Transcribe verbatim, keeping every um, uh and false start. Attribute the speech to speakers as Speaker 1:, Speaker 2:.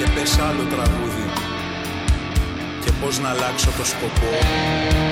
Speaker 1: και πες άλλο τραγούδι. Και πώς να αλλάξω το σκοπό.